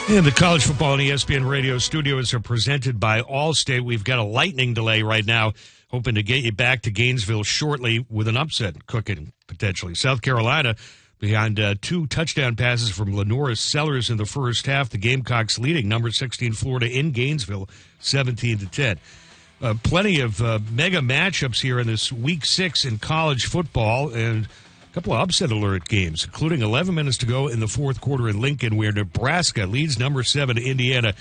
And the college football and ESPN radio studios are presented by Allstate. We've got a lightning delay right now, hoping to get you back to Gainesville shortly with an upset cooking, potentially. South Carolina behind two touchdown passes from Lenora Sellers in the first half. The Gamecocks leading number 16 Florida in Gainesville, 17-10. Plenty of mega matchups here in this Week 6 in college football, and a couple of upset alert games, including 11 minutes to go in the fourth quarter in Lincoln, where Nebraska leads number 7 Indiana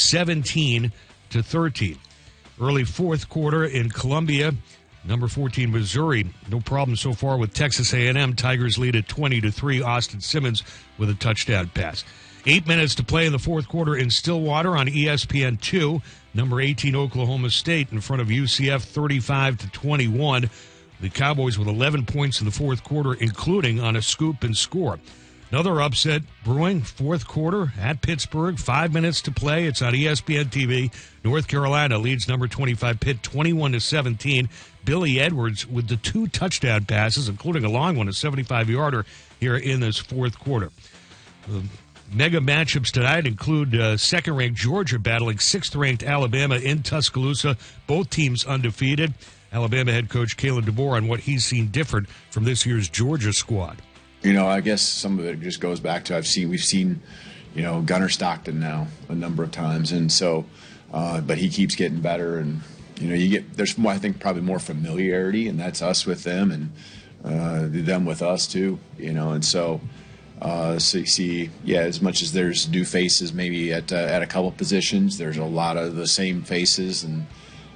17-13. Early fourth quarter in Columbia, number 14 Missouri, no problem so far with Texas A&M. Tigers lead at 20-3. Austin Simmons with a touchdown pass. 8 minutes to play in the fourth quarter in Stillwater on ESPN2. Number 18 Oklahoma State in front of UCF 35-21. The Cowboys with 11 points in the fourth quarter, including on a scoop and score. Another upset brewing, fourth quarter at Pittsburgh. 5 minutes to play. It's on ESPN TV. North Carolina leads number 25 Pitt 21-17. Billy Edwards with the two touchdown passes, including a long one, a 75-yarder here in this fourth quarter. Mega matchups tonight include second-ranked Georgia battling sixth-ranked Alabama in Tuscaloosa. Both teams undefeated. Alabama head coach Kalen DeBoer on what he's seen different from this year's Georgia squad. You know, I guess some of it just goes back to we've seen, Gunnar Stockton now a number of times, and so, but he keeps getting better, and there's more, I think, probably more familiarity, and that's us with them, and them with us too, and so. So you see, as much as there's new faces maybe at a couple positions, there's a lot of the same faces, and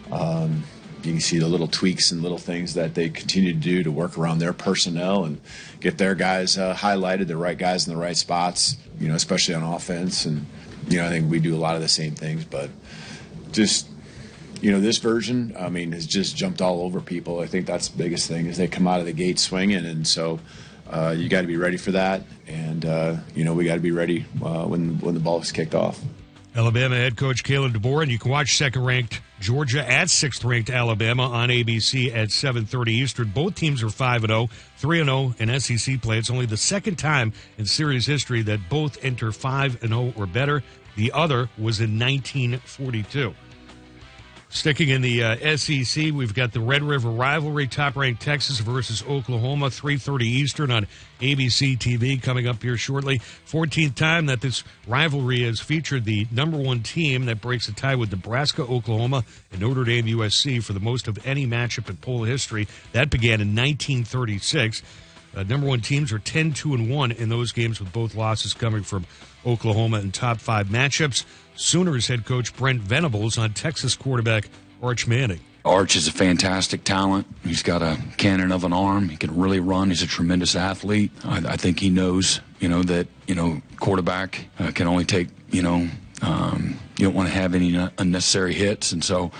you can see the little tweaks and little things that they continue to do to work around their personnel and get their guys highlighted, the right guys in the right spots, especially on offense. And, I think we do a lot of the same things, but just, this version, has just jumped all over people. I think that's the biggest thing is they come out of the gate swinging. And so you got to be ready for that. And, we got to be ready when the ball is kicked off. Alabama head coach Kalen DeBoer, and you can watch second-ranked Georgia at sixth-ranked Alabama on ABC at 7:30 Eastern. Both teams are 5-0, 3-0 in SEC play. It's only the second time in series history that both enter 5-0 or better. The other was in 1942. Sticking in the SEC, we've got the Red River rivalry, top-ranked Texas versus Oklahoma, 3:30 Eastern on ABC TV, coming up here shortly. 14th time that this rivalry has featured the number one team that breaks a tie with Nebraska, Oklahoma, and Notre Dame USC for the most of any matchup in poll history. That began in 1936. Number one teams are 10-2-1 in those games, with both losses coming from Oklahoma in top five matchups. Sooners head coach Brent Venables on Texas quarterback Arch Manning. Arch is a fantastic talent. He's got a cannon of an arm. He can really run. He's a tremendous athlete. I think he knows, that, quarterback can only take, you don't want to have any unnecessary hits. And so,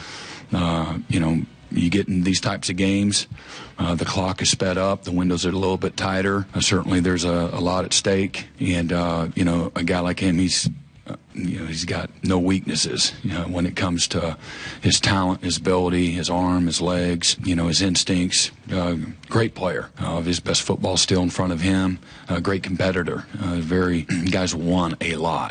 you get in these types of games, the clock is sped up, the windows are a little bit tighter. Certainly there's a lot at stake. And, a guy like him, he's got no weaknesses, when it comes to his talent, his ability, his arm, his legs, his instincts. Great player. His best football still in front of him. Great competitor. Guys won a lot,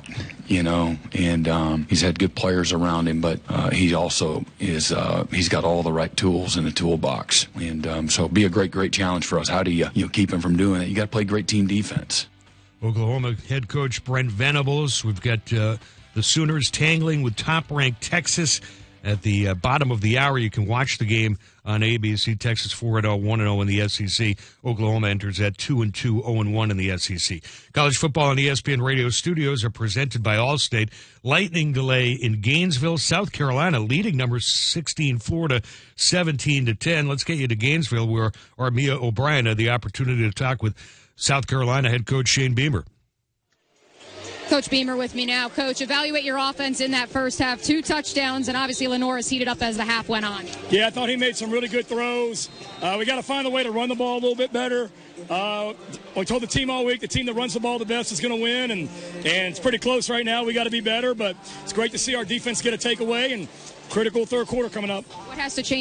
and he's had good players around him, but he also is, he's got all the right tools in the toolbox. And so it'll be a great challenge for us. How do you keep him from doing it? You got to play great team defense. Oklahoma head coach Brent Venables. We've got the Sooners tangling with top-ranked Texas at the bottom of the hour. You can watch the game on ABC. Texas 4-0, 1-0 in the SEC. Oklahoma enters at 2-2, 0-1 in the SEC. College football and ESPN radio studios are presented by Allstate. Lightning delay in Gainesville, South Carolina, leading number 16 Florida 17-10. Let's get you to Gainesville, where Armia O'Brien had the opportunity to talk with South Carolina head coach Shane Beamer. Coach Beamer with me now. Coach, evaluate your offense in that first half. 2 touchdowns, and obviously Lenore's heated up as the half went on. Yeah, I thought he made some really good throws. We got to find a way to run the ball a little bit better. We told the team all week, the team that runs the ball the best is going to win, and it's pretty close right now. We got to be better, but it's great to see our defense get a takeaway, and critical third quarter coming up. What has to change